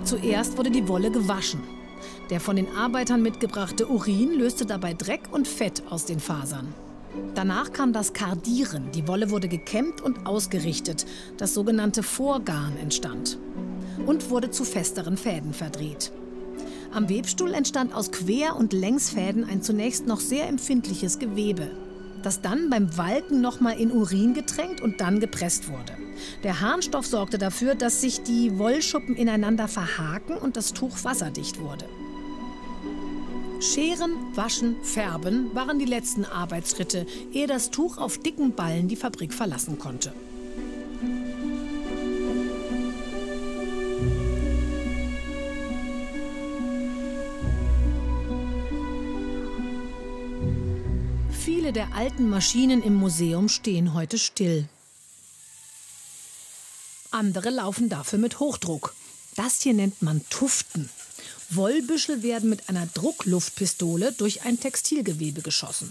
Zuerst wurde die Wolle gewaschen. Der von den Arbeitern mitgebrachte Urin löste dabei Dreck und Fett aus den Fasern. Danach kam das Kardieren. Die Wolle wurde gekämmt und ausgerichtet. Das sogenannte Vorgarn entstand und wurde zu festeren Fäden verdreht. Am Webstuhl entstand aus Quer- und Längsfäden ein zunächst noch sehr empfindliches Gewebe, das dann beim Walken nochmal in Urin getränkt und dann gepresst wurde. Der Harnstoff sorgte dafür, dass sich die Wollschuppen ineinander verhaken und das Tuch wasserdicht wurde. Scheren, Waschen, Färben waren die letzten Arbeitsschritte, ehe das Tuch auf dicken Ballen die Fabrik verlassen konnte. Viele der alten Maschinen im Museum stehen heute still. Andere laufen dafür mit Hochdruck. Das hier nennt man Tuften. Wollbüschel werden mit einer Druckluftpistole durch ein Textilgewebe geschossen.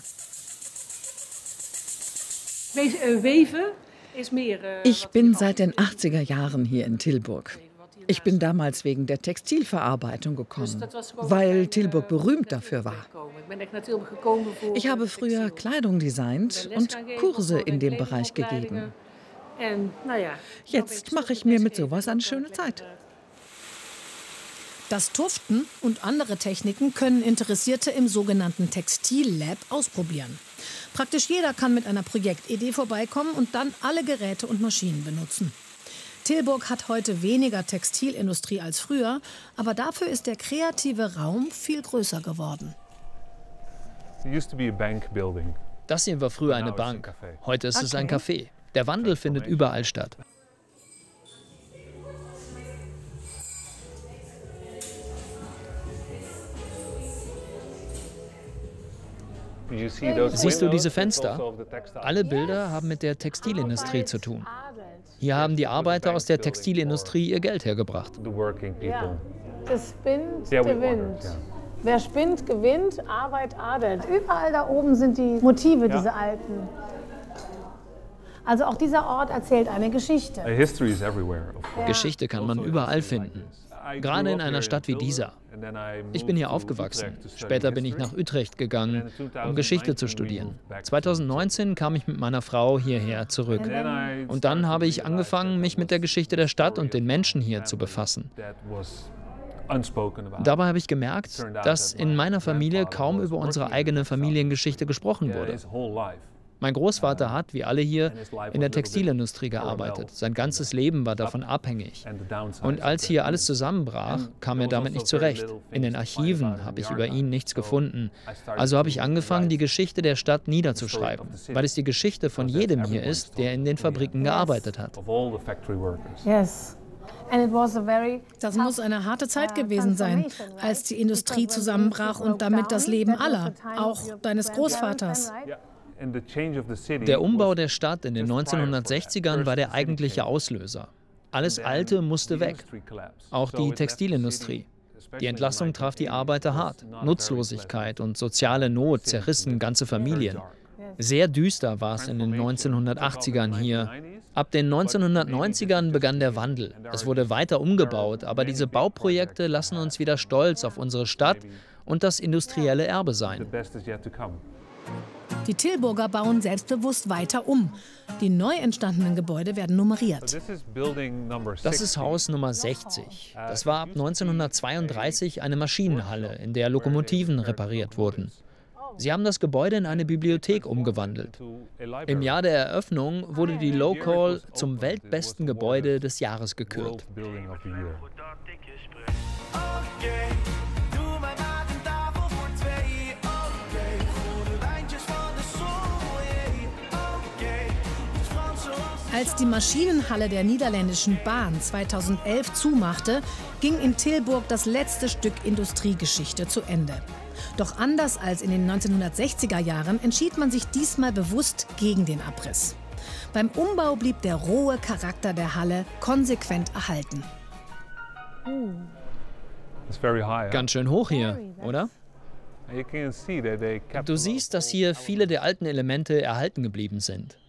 Ich bin seit den 80er Jahren hier in Tilburg. Ich bin damals wegen der Textilverarbeitung gekommen, weil Tilburg berühmt dafür war. Ich habe früher Kleidung designt und Kurse in dem Bereich gegeben. Jetzt mache ich mir mit sowas eine schöne Zeit. Das Tuften und andere Techniken können Interessierte im sogenannten Textillab ausprobieren. Praktisch jeder kann mit einer Projektidee vorbeikommen und dann alle Geräte und Maschinen benutzen. Tilburg hat heute weniger Textilindustrie als früher, aber dafür ist der kreative Raum viel größer geworden. Das hier war früher eine Bank. Heute ist es ein Café. Der Wandel findet überall statt. Siehst du diese Fenster? Alle Bilder haben mit der Textilindustrie zu tun. Hier haben die Arbeiter aus der Textilindustrie ihr Geld hergebracht. Das spinnt, gewinnt. Wer spinnt, gewinnt, Arbeit adelt. Überall da oben sind die Motive, diese alten. Also auch dieser Ort erzählt eine Geschichte. Geschichte kann man überall finden. Gerade in einer Stadt wie dieser. Ich bin hier aufgewachsen. Später bin ich nach Utrecht gegangen, um Geschichte zu studieren. 2019 kam ich mit meiner Frau hierher zurück. Und dann habe ich angefangen, mich mit der Geschichte der Stadt und den Menschen hier zu befassen. Dabei habe ich gemerkt, dass in meiner Familie kaum über unsere eigene Familiengeschichte gesprochen wurde. Mein Großvater hat, wie alle hier, in der Textilindustrie gearbeitet. Sein ganzes Leben war davon abhängig. Und als hier alles zusammenbrach, kam er damit nicht zurecht. In den Archiven habe ich über ihn nichts gefunden. Also habe ich angefangen, die Geschichte der Stadt niederzuschreiben, weil es die Geschichte von jedem hier ist, der in den Fabriken gearbeitet hat. Das muss eine harte Zeit gewesen sein, als die Industrie zusammenbrach und damit das Leben aller, auch deines Großvaters. Der Umbau der Stadt in den 1960ern war der eigentliche Auslöser. Alles Alte musste weg, auch die Textilindustrie. Die Entlassung traf die Arbeiter hart. Nutzlosigkeit und soziale Not zerrissen ganze Familien. Sehr düster war es in den 1980ern hier. Ab den 1990ern begann der Wandel. Es wurde weiter umgebaut, aber diese Bauprojekte lassen uns wieder stolz auf unsere Stadt und das industrielle Erbe sein. Die Tilburger bauen selbstbewusst weiter um. Die neu entstandenen Gebäude werden nummeriert. Das ist Haus Nummer 60. Das war ab 1932 eine Maschinenhalle, in der Lokomotiven repariert wurden. Sie haben das Gebäude in eine Bibliothek umgewandelt. Im Jahr der Eröffnung wurde die Local zum weltbesten Gebäude des Jahres gekürt. Als die Maschinenhalle der Niederländischen Bahn 2011 zumachte, ging in Tilburg das letzte Stück Industriegeschichte zu Ende. Doch anders als in den 1960er Jahren entschied man sich diesmal bewusst gegen den Abriss. Beim Umbau blieb der rohe Charakter der Halle konsequent erhalten. Ganz schön hoch hier, oder? Du siehst, dass hier viele der alten Elemente erhalten geblieben sind.